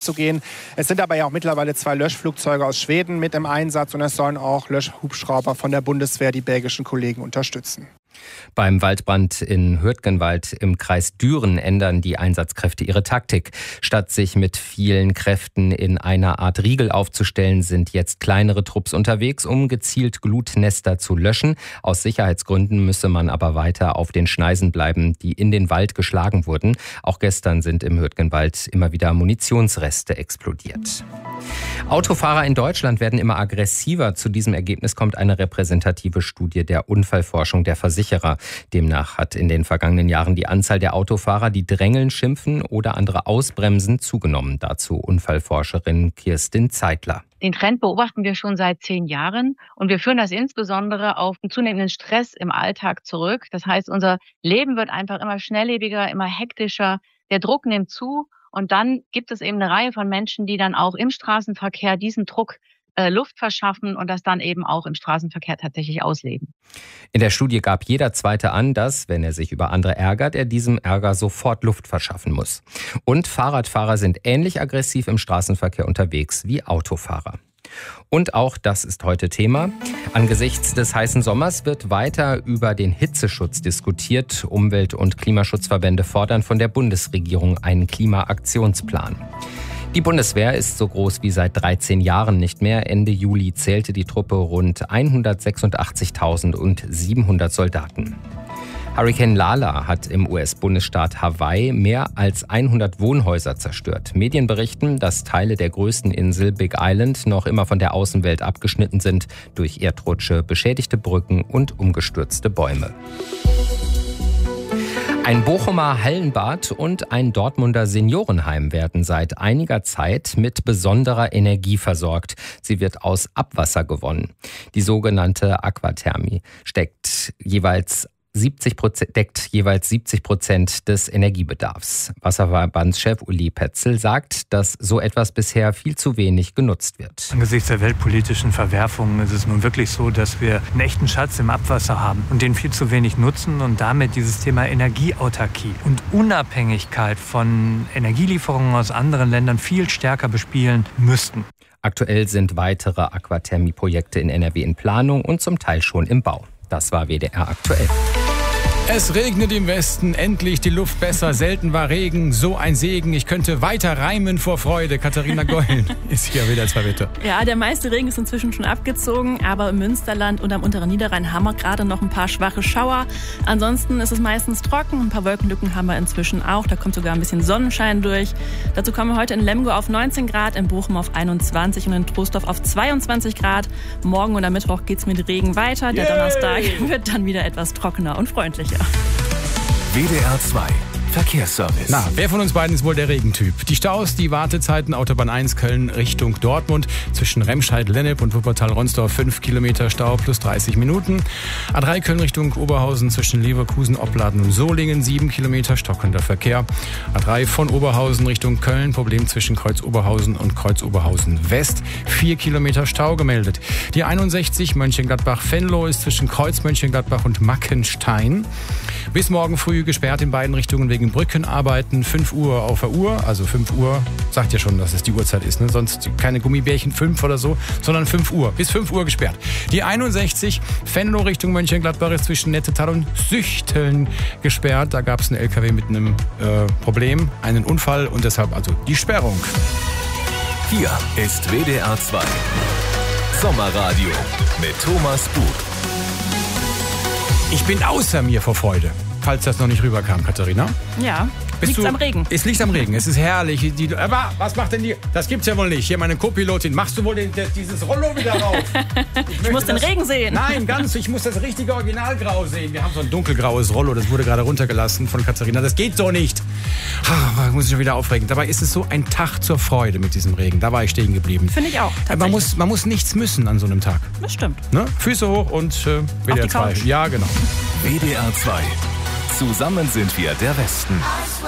umzugehen. Es sind aber ja auch mittlerweile 2 Löschflugzeuge aus Schweden mit im Einsatz und es sollen auch Löschhubschrauber von der Bundeswehr die belgischen Kollegen unterstützen. Beim Waldbrand in Hürtgenwald im Kreis Düren ändern die Einsatzkräfte ihre Taktik. Statt sich mit vielen Kräften in einer Art Riegel aufzustellen, sind jetzt kleinere Trupps unterwegs, um gezielt Glutnester zu löschen. Aus Sicherheitsgründen müsse man aber weiter auf den Schneisen bleiben, die in den Wald geschlagen wurden. Auch gestern sind im Hürtgenwald immer wieder Munitionsreste explodiert. Autofahrer in Deutschland werden immer aggressiver. Zu diesem Ergebnis kommt eine repräsentative Studie der Unfallforschung der Versicherer. Demnach hat in den vergangenen Jahren die Anzahl der Autofahrer, die drängeln, schimpfen oder andere ausbremsen, zugenommen. Dazu Unfallforscherin Kirstin Zeitler. Den Trend beobachten wir schon seit 10 Jahren und wir führen das insbesondere auf den zunehmenden Stress im Alltag zurück. Das heißt, unser Leben wird einfach immer schnelllebiger, immer hektischer. Der Druck nimmt zu. Und dann gibt es eben eine Reihe von Menschen, die dann auch im Straßenverkehr diesen Druck Luft verschaffen und das dann eben auch im Straßenverkehr tatsächlich ausleben. In der Studie gab jeder Zweite an, dass, wenn er sich über andere ärgert, er diesem Ärger sofort Luft verschaffen muss. Und Fahrradfahrer sind ähnlich aggressiv im Straßenverkehr unterwegs wie Autofahrer. Und auch das ist heute Thema. Angesichts des heißen Sommers wird weiter über den Hitzeschutz diskutiert. Umwelt- und Klimaschutzverbände fordern von der Bundesregierung einen Klimaaktionsplan. Die Bundeswehr ist so groß wie seit 13 Jahren nicht mehr. Ende Juli zählte die Truppe rund 186.700 Soldaten. Hurrikan Lala hat im US-Bundesstaat Hawaii mehr als 100 Wohnhäuser zerstört. Medien berichten, dass Teile der größten Insel Big Island noch immer von der Außenwelt abgeschnitten sind durch Erdrutsche, beschädigte Brücken und umgestürzte Bäume. Ein Bochumer Hallenbad und ein Dortmunder Seniorenheim werden seit einiger Zeit mit besonderer Energie versorgt. Sie wird aus Abwasser gewonnen. Die sogenannte Aquathermie deckt jeweils 70% des Energiebedarfs. Wasserverbandschef Uli Petzel sagt, dass so etwas bisher viel zu wenig genutzt wird. Angesichts der weltpolitischen Verwerfungen ist es nun wirklich so, dass wir einen echten Schatz im Abwasser haben und den viel zu wenig nutzen und damit dieses Thema Energieautarkie und Unabhängigkeit von Energielieferungen aus anderen Ländern viel stärker bespielen müssten. Aktuell sind weitere Aquathermie-Projekte in NRW in Planung und zum Teil schon im Bau. Das war WDR aktuell. Es regnet im Westen, endlich die Luft besser, selten war Regen, so ein Segen. Ich könnte weiter reimen vor Freude. Katharina Gollen ist hier wieder zwei Bitte. Ja, der meiste Regen ist inzwischen schon abgezogen, aber im Münsterland und am unteren Niederrhein haben wir gerade noch ein paar schwache Schauer. Ansonsten ist es meistens trocken, ein paar Wolkenlücken haben wir inzwischen auch, da kommt sogar ein bisschen Sonnenschein durch. Dazu kommen wir heute in Lemgo auf 19 Grad, in Bochum auf 21 und in Troisdorf auf 22 Grad. Morgen und am Mittwoch geht's mit Regen weiter, der Donnerstag wird dann wieder etwas trockener und freundlicher. WDR 2 Verkehrsservice. Na, wer von uns beiden ist wohl der Regentyp? Die Staus, die Wartezeiten, Autobahn 1 Köln Richtung Dortmund, zwischen Remscheid-Lennep und Wuppertal-Ronsdorf 5 Kilometer Stau plus 30 Minuten. A3 Köln Richtung Oberhausen zwischen Leverkusen, Opladen und Solingen 7 Kilometer stockender Verkehr. A3 von Oberhausen Richtung Köln, Problem zwischen Kreuz Oberhausen und Kreuz Oberhausen West, 4 Kilometer Stau gemeldet. Die 61 Mönchengladbach-Venlo ist zwischen Kreuz Mönchengladbach und Mackenstein. Bis morgen früh gesperrt in beiden Richtungen wegen Brückenarbeiten. 5 Uhr auf der Uhr, also 5 Uhr, sagt ja schon, dass es die Uhrzeit ist, ne? Sonst keine Gummibärchen 5 oder so, sondern 5 Uhr. Bis 5 Uhr gesperrt. Die 61 Venlo Richtung Mönchengladbach ist zwischen Nettetal und Süchteln gesperrt. Da gab es einen LKW mit einem Problem, einen Unfall und deshalb also die Sperrung. Hier ist WDR 2 Sommerradio mit Thomas Buch. Ich bin außer mir vor Freude, falls das noch nicht rüberkam, Katharina. Ja, liegt am Regen. Es liegt am Regen, es ist herrlich. Aber was macht denn die? Das gibt's ja wohl nicht. Hier, meine Co-Pilotin, machst du wohl dieses Rollo wieder rauf? Ich muss den Regen sehen. Nein, ich muss das richtige Originalgrau sehen. Wir haben so ein dunkelgraues Rollo, das wurde gerade runtergelassen von Katharina. Das geht so nicht. Muss ich schon wieder aufregen. Dabei ist es so ein Tag zur Freude mit diesem Regen. Da war ich stehen geblieben. Finde ich auch. Man muss nichts müssen an so einem Tag. Das stimmt. Ne? Füße hoch und WDR 2. Ja, genau. WDR 2. Zusammen sind wir der Westen.